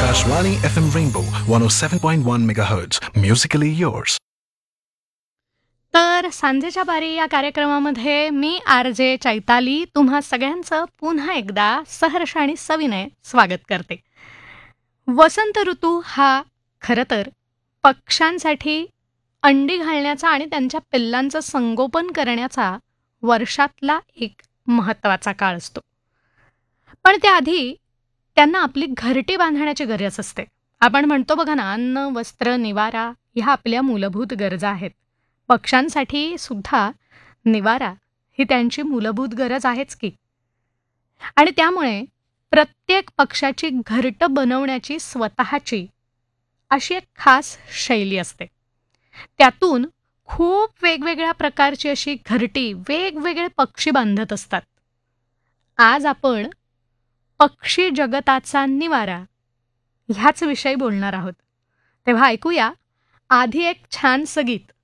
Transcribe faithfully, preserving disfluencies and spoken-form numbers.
Akashvani F M Rainbow one oh seven point one megahertz. Musically yours. तर सांजेच्या बारी या कार्यक्रमामध्ये मी आर जे चैताली तुम्हा सगळ्यांचं पुन्हा एकदा सहर्ष आणि सविनय स्वागत करते. वसंत ऋतू हा खरं तर पक्ष्यांसाठी अंडी घालण्याचा आणि त्यांच्या पिल्लांचं संगोपन करण्याचा वर्षातला एक महत्त्वाचा काळ असतो. पण त्याआधी त्यांना आपली घरटी बांधण्याची गरज असते. आपण म्हणतो बघा ना, अन्न वस्त्र निवारा ह्या आपल्या मूलभूत गरजा आहेत. पक्ष्यांसाठी सुद्धा निवारा ही त्यांची मूलभूत गरज आहेच की. आणि त्यामुळे प्रत्येक पक्षाची घरटं बनवण्याची स्वतःची अशी एक खास शैली असते. त्यातून खूप वेगवेगळ्या प्रकारची अशी घरटी वेगवेगळे पक्षी बांधत असतात. आज आपण पक्षी जगताचा निवारा ह्याच विषयी बोलणार आहोत. तेव्हा ऐकूया आधी एक छानसं गीत.